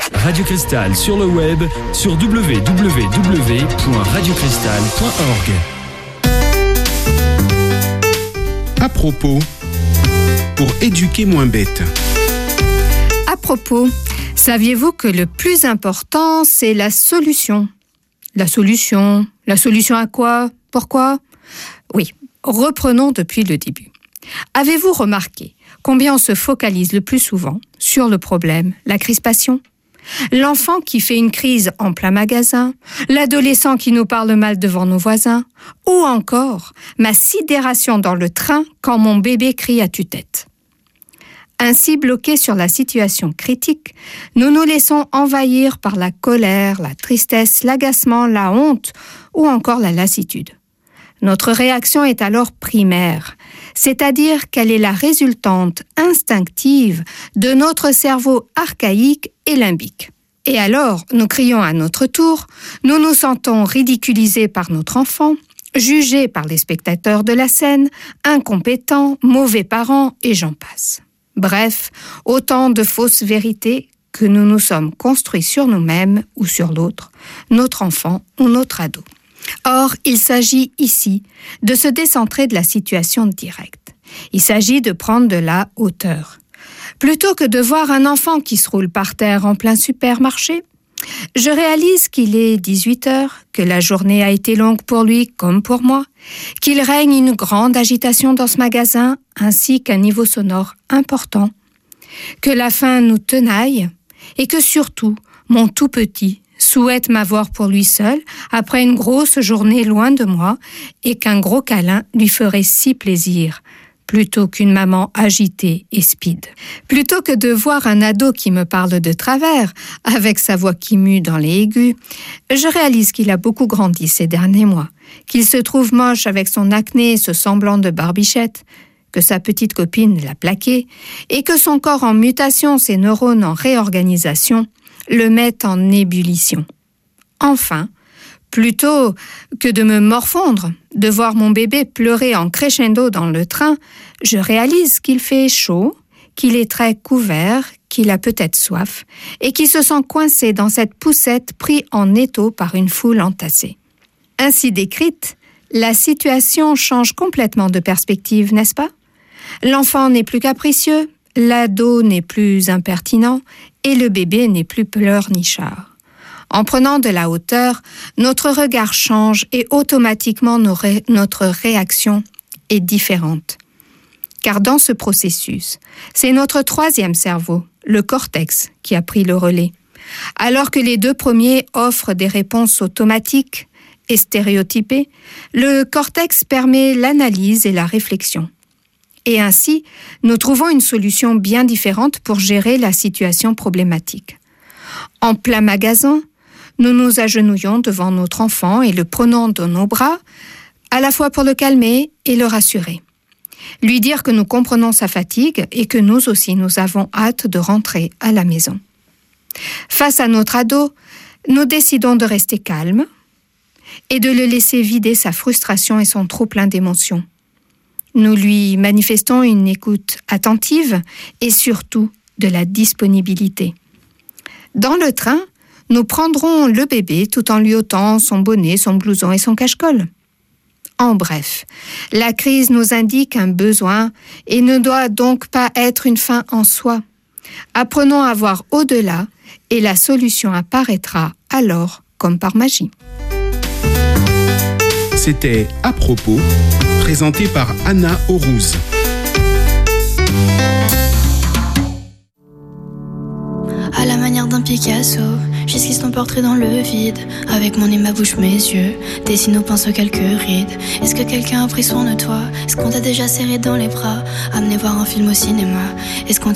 Radio Cristal sur le web, sur www.radiocristal.org. À propos, pour éduquer moins bête. À propos, saviez-vous que le plus important, c'est la solution ? La solution à quoi ? Pourquoi ? Oui, reprenons depuis le début. Avez-vous remarqué combien on se focalise le plus souvent sur le problème, la crispation ? L'enfant qui fait une crise en plein magasin, l'adolescent qui nous parle mal devant nos voisins, ou encore ma sidération dans le train quand mon bébé crie à tue-tête. Ainsi bloqués sur la situation critique, nous nous laissons envahir par la colère, la tristesse, l'agacement, la honte ou encore la lassitude. Notre réaction est alors primaire, c'est-à-dire qu'elle est la résultante instinctive de notre cerveau archaïque et limbique. Et alors, nous crions à notre tour, nous nous sentons ridiculisés par notre enfant, jugés par les spectateurs de la scène, incompétents, mauvais parents et j'en passe. Bref, autant de fausses vérités que nous nous sommes construits sur nous-mêmes ou sur l'autre, notre enfant ou notre ado. Or, il s'agit ici de se décentrer de la situation directe. Il s'agit de prendre de la hauteur. Plutôt que de voir un enfant qui se roule par terre en plein supermarché, je réalise qu'il est 18h, que la journée a été longue pour lui comme pour moi, qu'il règne une grande agitation dans ce magasin ainsi qu'un niveau sonore important, que la faim nous tenaille et que surtout, mon tout petit souhaite m'avoir pour lui seul après une grosse journée loin de moi et qu'un gros câlin lui ferait si plaisir, plutôt qu'une maman agitée et speed. Plutôt que de voir un ado qui me parle de travers, avec sa voix qui mue dans les aigus, je réalise qu'il a beaucoup grandi ces derniers mois, qu'il se trouve moche avec son acné et ce semblant de barbichette, que sa petite copine l'a plaqué, et que son corps en mutation, ses neurones en réorganisation, le mettent en ébullition. Enfin, plutôt que de me morfondre, de voir mon bébé pleurer en crescendo dans le train, je réalise qu'il fait chaud, qu'il est très couvert, qu'il a peut-être soif, et qu'il se sent coincé dans cette poussette pris en étau par une foule entassée. Ainsi décrite, la situation change complètement de perspective, n'est-ce pas ? L'enfant n'est plus capricieux, l'ado n'est plus impertinent, et le bébé n'est plus pleurnichard. En prenant de la hauteur, notre regard change et automatiquement notre réaction est différente. Car dans ce processus, c'est notre troisième cerveau, le cortex, qui a pris le relais. Alors que les deux premiers offrent des réponses automatiques et stéréotypées, le cortex permet l'analyse et la réflexion. Et ainsi, nous trouvons une solution bien différente pour gérer la situation problématique. En plein magasin, nous nous agenouillons devant notre enfant et le prenons dans nos bras, à la fois pour le calmer et le rassurer. Lui dire que nous comprenons sa fatigue et que nous aussi nous avons hâte de rentrer à la maison. Face à notre ado, nous décidons de rester calmes et de le laisser vider sa frustration et son trop-plein d'émotions. Nous lui manifestons une écoute attentive et surtout de la disponibilité. Dans le train, nous prendrons le bébé tout en lui ôtant son bonnet, son blouson et son cache-colle. En bref, la crise nous indique un besoin et ne doit donc pas être une fin en soi. Apprenons à voir au-delà et la solution apparaîtra alors comme par magie. C'était À propos, présenté par Anna Aurouz. À la manière d'un Picasso, j'esquisse ton portrait dans le vide. Avec mon nez, ma bouche, mes yeux, dessine au pinceau quelques rides. Est-ce que quelqu'un a pris soin de toi ? Est-ce qu'on t'a déjà serré dans les bras ? Amené voir un film au cinéma ? Est-ce qu'on